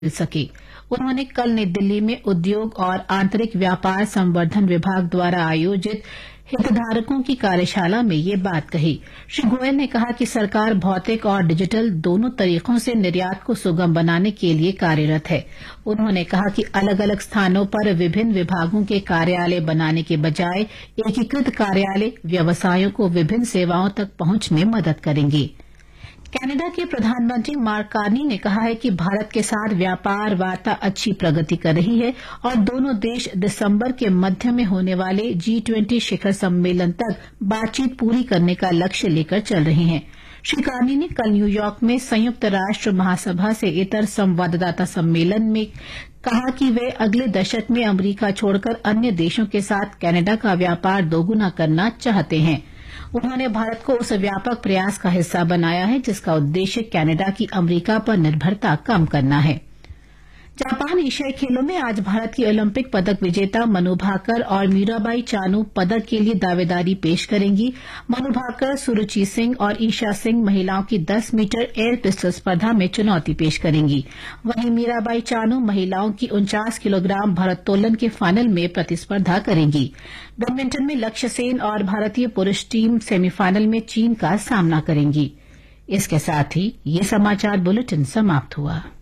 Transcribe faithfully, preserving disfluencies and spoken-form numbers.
मिल सके। उन्होंने कल नई दिल्ली में उद्योग और आंतरिक व्यापार संवर्धन विभाग द्वारा आयोजित हितधारकों की कार्यशाला में ये बात कही। श्री गोयल ने कहा कि सरकार भौतिक और डिजिटल दोनों तरीकों से निर्यात को सुगम बनाने के लिए कार्यरत है। उन्होंने कहा कि अलग अलग स्थानों पर विभिन्न विभागों के कार्यालय बनाने के बजाय एकीकृत कार्यालय व्यवसायों को विभिन्न सेवाओं तक पहुंच में मदद करेंगे। कनाडा के प्रधानमंत्री मार्क कार्नी ने कहा है कि भारत के साथ व्यापार वार्ता अच्छी प्रगति कर रही है और दोनों देश दिसंबर के मध्य में होने वाले जी ट्वेंटी शिखर सम्मेलन तक बातचीत पूरी करने का लक्ष्य लेकर चल रहे हैं। श्री कार्नी ने कल न्यूयॉर्क में संयुक्त राष्ट्र महासभा से इतर संवाददाता सम्मेलन में कहा कि वे अगले दशक में अमरीका छोड़कर अन्य देशों के साथ कनाडा का व्यापार दोगुना करना चाहते हैं। उन्होंने भारत को उस व्यापक प्रयास का हिस्सा बनाया है जिसका उद्देश्य कनाडा की अमरीका पर निर्भरता कम करना है। जापान एशियाई खेलों में आज भारत की ओलंपिक पदक विजेता मनु भाकर और मीराबाई चानू पदक के लिए दावेदारी पेश करेंगी। मनु भाकर, सुरुचि सिंह और ईशा सिंह महिलाओं की दस मीटर एयर पिस्टल स्पर्धा में चुनौती पेश करेंगी। वहीं मीराबाई चानू महिलाओं की उनचास किलोग्राम भारोत्तोलन के फाइनल में प्रतिस्पर्धा करेंगी। बैडमिंटन में लक्ष्य सेन और भारतीय पुरुष टीम सेमीफाइनल में चीन का सामना करेंगी। इसके साथ ही ये समाचार बुलेटिन समाप्त हुआ।